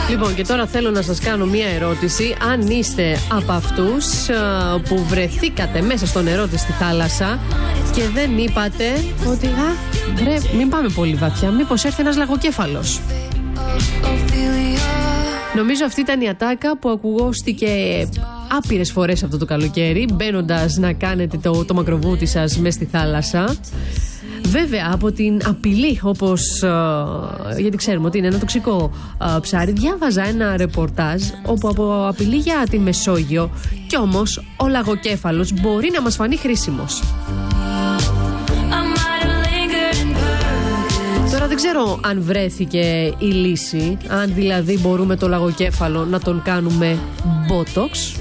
Λοιπόν, και τώρα θέλω να σας κάνω μία ερώτηση. Αν είστε από αυτούς που βρεθήκατε μέσα στο νερό της στη θάλασσα και δεν είπατε ότι μην πάμε πολύ βαθιά, μήπως έρθει ένας λαγοκέφαλος. Νομίζω αυτή ήταν η ατάκα που ακουγόστηκε άπειρες φορές αυτό το καλοκαίρι, μπαίνοντας να κάνετε το μακροβούτι σας μέσα στη θάλασσα. Βέβαια, από την απειλή, όπως γιατί ξέρουμε ότι είναι ένα τοξικό ψάρι, διάβαζα ένα ρεπορτάζ όπου από απειλή για τη Μεσόγειο, κι όμως ο λαγοκέφαλος μπορεί να μας φανεί χρήσιμος. Τώρα δεν ξέρω αν βρέθηκε η λύση, αν δηλαδή μπορούμε το λαγοκέφαλο να τον κάνουμε botox.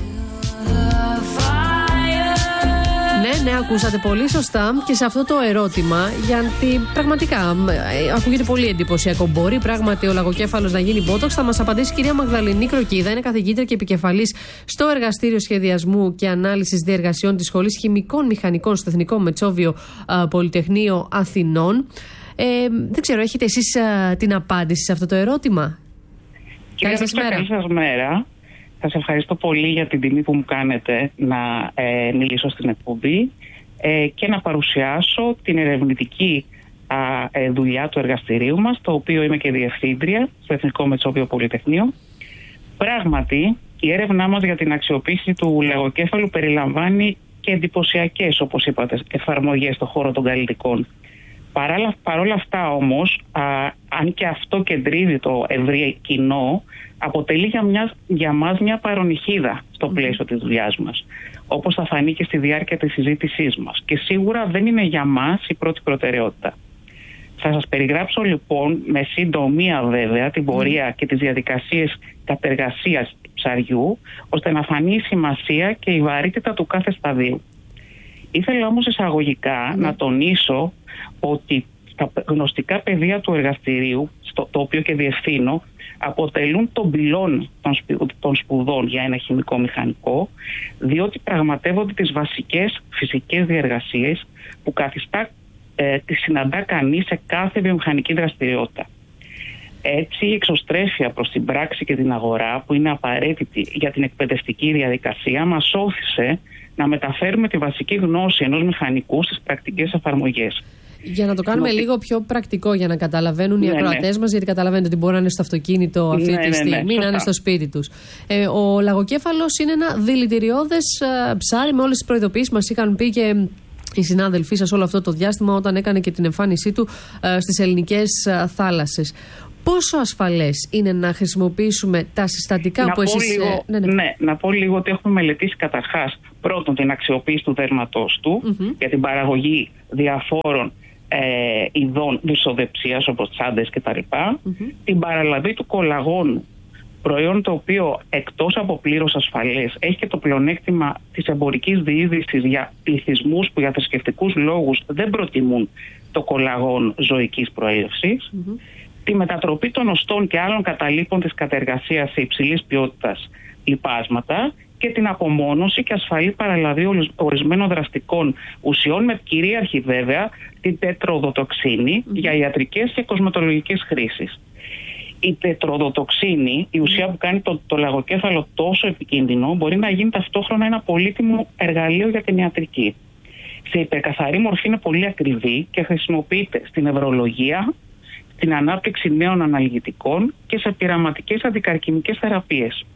Ναι, ακούσατε πολύ σωστά και σε αυτό το ερώτημα, γιατί πραγματικά ακούγεται πολύ εντυπωσιακό. Μπορεί πράγματι ο λαγοκέφαλος να γίνει botox? Θα μας απαντήσει η κυρία Μαγδαληνή Κροκίδα, είναι καθηγήτρια και επικεφαλής στο Εργαστήριο Σχεδιασμού και Ανάλυσης Διεργασιών της Σχολής Χημικών Μηχανικών στο Εθνικό Μετσόβιο Πολυτεχνείο Αθηνών. Δεν ξέρω, έχετε εσείς την απάντηση σε αυτό το ερώτημα? Καλή σας μέρα. Σας ευχαριστώ πολύ για την τιμή που μου κάνετε να μιλήσω στην εκπομπή και να παρουσιάσω την ερευνητική δουλειά του εργαστηρίου μας, το οποίο είμαι και διευθύντρια στο Εθνικό Μετσόβιο Πολυτεχνείο. Πράγματι, η έρευνά μας για την αξιοποίηση του λαγοκέφαλου περιλαμβάνει και εντυπωσιακές, όπως είπατε, εφαρμογές στον χώρο των καλλιτικών. Παρόλα αυτά όμως, αν και αυτό κεντρίζει το ευρύ κοινό, αποτελεί για μας μια παρονυχίδα στο πλαίσιο της δουλειάς μας, όπως θα φανεί και στη διάρκεια της συζήτησής μας. Και σίγουρα δεν είναι για μας η πρώτη προτεραιότητα. Θα σας περιγράψω λοιπόν με συντομία βέβαια την πορεία και τις διαδικασίες κατεργασίας ψαριού, ώστε να φανεί η σημασία και η βαρύτητα του κάθε σταδίου. Ήθελα όμως εισαγωγικά να τονίσω ότι τα γνωστικά πεδία του εργαστηρίου, το οποίο και διευθύνω, αποτελούν τον πυλόν των σπουδών για ένα χημικό μηχανικό, διότι πραγματεύονται τις βασικές φυσικές διεργασίες που καθιστά τη συναντά κανείς σε κάθε βιομηχανική δραστηριότητα. Έτσι, η εξωστρέφεια προς την πράξη και την αγορά, που είναι απαραίτητη για την εκπαιδευτική διαδικασία, μας όθησε να μεταφέρουμε τη βασική γνώση ενός μηχανικού στις πρακτικές εφαρμογές. Για να το κάνουμε λίγο πιο πρακτικό, για να καταλαβαίνουν οι ακροατές μας, γιατί καταλαβαίνετε ότι μπορεί να είναι στο αυτοκίνητο αυτή τη στιγμή, να είναι στο σπίτι τους. Ο λαγοκέφαλος είναι ένα δηλητηριώδες ψάρι με όλες τις προειδοποιήσεις. Μας είχαν πει και οι συνάδελφοί σας όλο αυτό το διάστημα, όταν έκανε και την εμφάνισή του στις ελληνικές θάλασσες. Πόσο ασφαλές είναι να χρησιμοποιήσουμε τα συστατικά που εσείς... Να πω λίγο ότι έχουμε μελετήσει καταρχάς πρώτον την αξιοποίηση του δέρματός του για την παραγωγή διαφόρων ειδών δυσοδεψίας, όπως τσάντες κτλ. Την παραλαβή του κολαγόνου, προϊόν το οποίο εκτός από πλήρως ασφαλές έχει και το πλεονέκτημα της εμπορικής διείσδυσης για πληθυσμούς που για θρησκευτικούς λόγους δεν προτιμούν το κολαγόν ζωικής προέλευσης. Τη μετατροπή των οστών και άλλων καταλήπων της κατεργασίας σε υψηλής ποιότητας λιπάσματα και την απομόνωση και ασφαλή παραλαβή ορισμένων δραστικών ουσιών, με κυρίαρχη βέβαια την τετροδοτοξίνη για ιατρικές και κοσμετολογικές χρήσεις. Η τετροδοτοξίνη, η ουσία που κάνει το λαγοκέφαλο τόσο επικίνδυνο, μπορεί να γίνει ταυτόχρονα ένα πολύτιμο εργαλείο για την ιατρική. Σε υπερκαθαρή μορφή είναι πολύ ακριβή και χρησιμοποιείται στην νευρολογία, στην ανάπτυξη νέων αναλγητικών και σε πειραματικές αντικαρκινικές θεραπείες.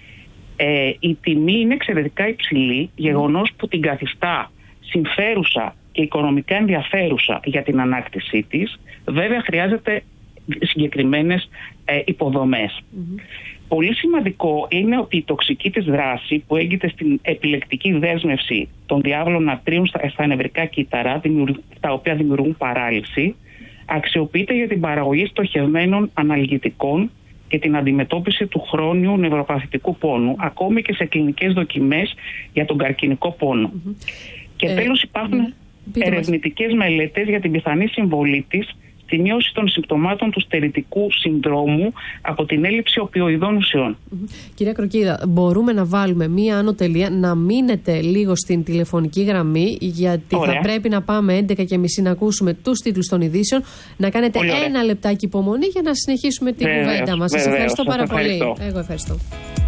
Η τιμή είναι εξαιρετικά υψηλή, γεγονός που την καθιστά συμφέρουσα και οικονομικά ενδιαφέρουσα για την ανάκτησή της. Βέβαια χρειάζεται συγκεκριμένες υποδομές. Πολύ σημαντικό είναι ότι η τοξική της δράση, που έγκυται στην επιλεκτική δέσμευση των διάβλων νατρίων στα νευρικά κύτταρα, τα οποία δημιουργούν παράλυση, αξιοποιείται για την παραγωγή στοχευμένων αναλγητικών και την αντιμετώπιση του χρόνιου νευροπαθητικού πόνου, ακόμη και σε κλινικές δοκιμές για τον καρκινικό πόνο. Και τέλος υπάρχουν ερευνητικές μελέτες για την πιθανή συμβολή της στη μείωση των συμπτωμάτων του στερητικού συνδρόμου από την έλλειψη οπιοειδών ουσιών. Κυρία Κροκίδα, μπορούμε να βάλουμε μία άνω τελεία, να μείνετε λίγο στην τηλεφωνική γραμμή, γιατί θα πρέπει να πάμε 11:30 να ακούσουμε τους τίτλους των ειδήσεων. Να κάνετε ένα λεπτάκι υπομονή για να συνεχίσουμε την κουβέντα μας. Σας ευχαριστώ πάρα πολύ. Εγώ ευχαριστώ.